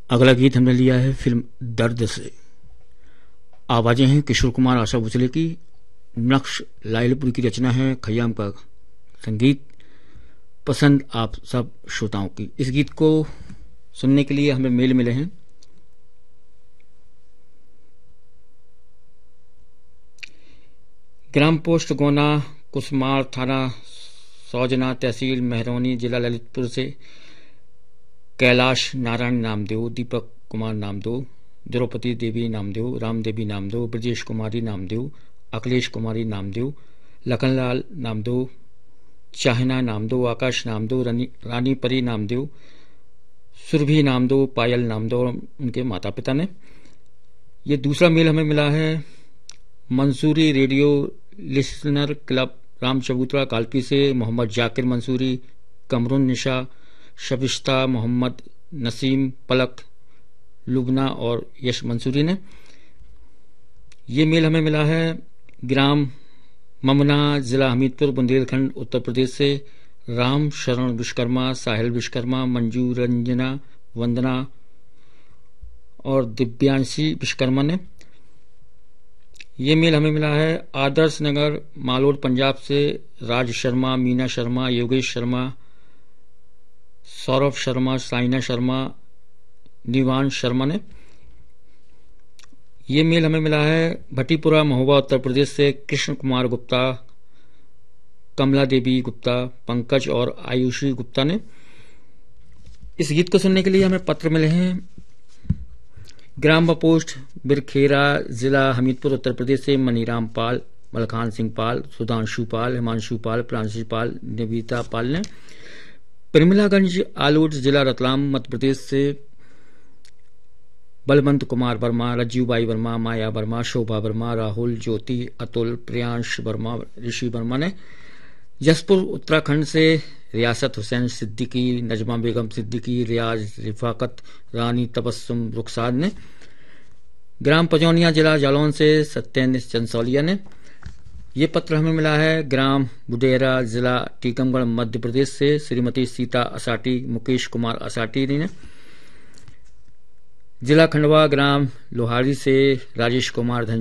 अगला गीत हमने लिया है फिल्म दर्द से। आवाजें हैं किशोर कुमार, आशा भोसले की। नक्श लाइलपुर की रचना है, खयाम का संगीत। पसंद आप सब श्रोताओं की। इस गीत को सुनने के लिए हमें मेल मिले हैं। ग्राम पोस्ट गोना, कुसमार, थाना सौजना, तहसील महरौनी, जिला ललितपुर से कैलाश नारायण नामदेव, दीपक कुमार नामदेव, द्रौपदी देवी नामदेव, राम देवी नामदेव, ब्रजेश कुमारी नामदेव, अखिलेश कुमारी नामदेव, लखनलाल नामदेव, चाहना नामदेव, आकाश नामदेव, रानी परी नामदेव, सुरभि नामदेव, पायल नामदेव और उनके माता पिता ने। ये दूसरा मेल हमें मिला है Mansuri radio listener club Ram चबूतरा कालपी से मोहम्मद जाकिर मंसूरी, कमरुन निशा, शबिश्ता, मोहम्मद नसीम, पलक, लुबना और यश मंसूरी ने। ये मेल हमें मिला है ग्राम ममना, जिला हमीरपुर, बुंदेलखंड, उत्तर प्रदेश से राम शरण विश्वकर्मा, साहिल विश्वकर्मा, मंजू रंजना, वंदना और दिव्यांशी विश्वकर्मा ने। ये मेल हमें मिला है आदर्श नगर, मालोड, पंजाब से राज शर्मा, मीना शर्मा, योगेश शर्मा, सौरभ शर्मा, साइना शर्मा, निवान शर्मा ने। ये मेल हमें मिला है भटीपुरा, महोबा, उत्तर प्रदेश से कृष्ण कुमार गुप्ता, कमला देवी गुप्ता, पंकज और आयुषी गुप्ता ने। इस गीत को सुनने के लिए हमें पत्र मिले हैं ग्राम पोस्ट बिरखेरा, जिला हमीरपुर, उत्तर प्रदेश से मनीराम पाल, मलखान सिंह पाल, सुधांशु पाल, हिमांशु पाल, प्रांशी पाल, निविता पाल ने। परिमलागंज आलूट, जिला रतलाम, मध्य प्रदेश से बलवंत कुमार वर्मा, रज्जूबाई वर्मा, माया वर्मा, शोभा वर्मा, राहुल, ज्योति, अतुल, प्रियांश वर्मा, ऋषि वर्मा ने। जसपुर उत्तराखंड से रियासत हुसैन सिद्दीकी, नजमा बेगम सिद्दीकी, रियाज, रिफाकत, रानी तबस्सुम रुखसार ने। ग्राम पजौनिया, जिला जालौन से सत्येंद्र चंसौलिया ने। ये पत्र हमें मिला है ग्राम बुडेरा, जिला टीकमगढ़, मध्य प्रदेश से श्रीमती सीता असाटी, मुकेश कुमार असाटी ने। जिला खंडवा, ग्राम लोहारी से राजेश कुमार